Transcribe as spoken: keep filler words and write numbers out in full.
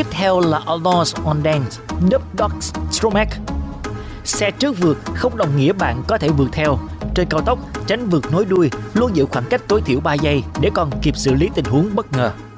Tiếp theo là Outlaws on Dance, Dub Dogs Stromae. Xe trước vượt không đồng nghĩa bạn có thể vượt theo. Trên cao tốc, tránh vượt nối đuôi, luôn giữ khoảng cách tối thiểu ba giây để còn kịp xử lý tình huống bất ngờ.